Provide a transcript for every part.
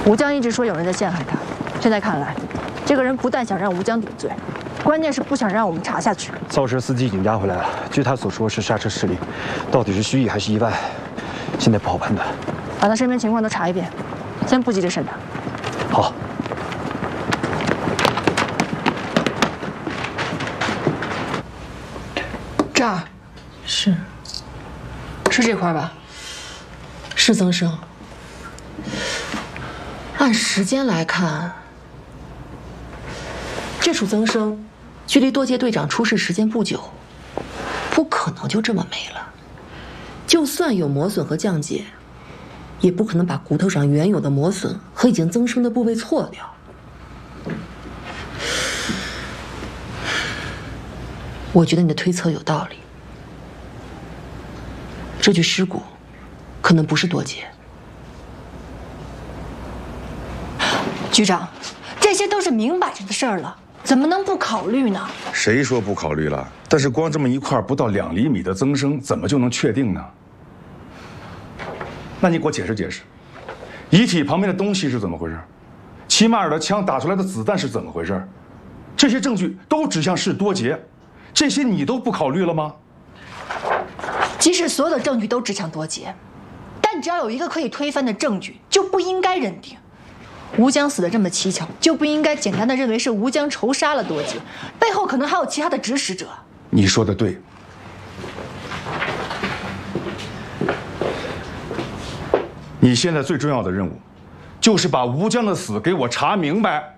吴江一直说有人在陷害他，现在看来，这个人不但想让吴江顶罪，关键是不想让我们查下去。 肇事司机已经押回来了，据他所说是刹车失灵，到底是蓄意还是意外，现在不好判断。 把他身边情况都查一遍，先不急着审他。 好。 这儿，是这块吧？ 是增生。按时间来看，这处增生距离多杰队长出事时间不久，不可能就这么没了。就算有磨损和降解，也不可能把骨头上原有的磨损和已经增生的部位错掉。我觉得你的推测有道理。这具尸骨可能不是多杰。 局长，这些都是明摆着的事儿了，怎么能不考虑呢？ 谁说不考虑了？但是光这么一块不到2厘米的增生，怎么就能确定呢？那你给我解释解释，遗体旁边的东西是怎么回事？齐马尔的枪打出来的子弹是怎么回事？这些证据都指向是多杰，这些你都不考虑了吗？ 即使所有的证据都指向多杰，但只要有一个可以推翻的证据，就不应该认定吴江死得这么蹊跷，就不应该简单的认为是吴江仇杀了多杰，背后可能还有其他的指使者。 你说的对。你现在最重要的任务，就是把吴江的死给我查明白。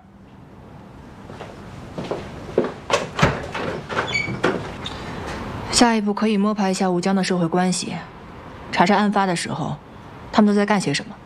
下一步可以摸排一下吴江的社会关系，查查案发的时候，他们都在干些什么。